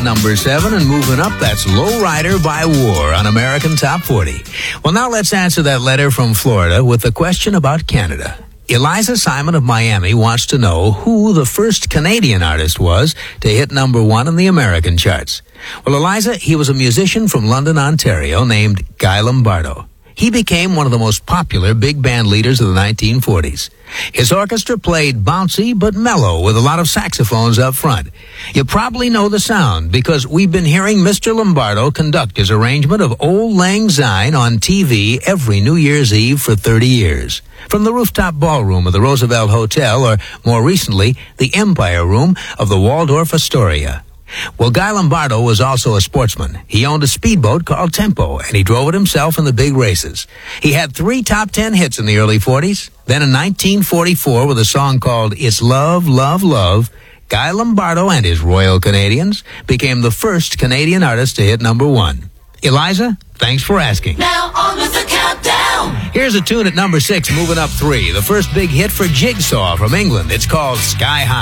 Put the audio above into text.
number 7, and moving up, that's Lowrider by War on American Top 40. Well, now let's answer that letter from Florida with a question about Canada. Eliza Simon of Miami wants to know who the first Canadian artist was to hit number 1 in the American charts. Well, Eliza, he was a musician from London, Ontario, named Guy Lombardo. He became one of the most popular big band leaders of the 1940s. His orchestra played bouncy but mellow with a lot of saxophones up front. You probably know the sound because we've been hearing Mr. Lombardo conduct his arrangement of Old Lang Syne on TV every New Year's Eve for 30 years. From the rooftop ballroom of the Roosevelt Hotel, or more recently, the Empire Room of the Waldorf Astoria. Well, Guy Lombardo was also a sportsman. He owned a speedboat called Tempo, and he drove it himself in the big races. He had 3 top 10 hits in the early 40s. Then in 1944, with a song called It's Love, Love, Love, Guy Lombardo and his Royal Canadians became the first Canadian artist to hit number 1. Eliza, thanks for asking. Now on with the countdown. Here's a tune at number 6, moving up 3. The first big hit for Jigsaw from England. It's called Sky High.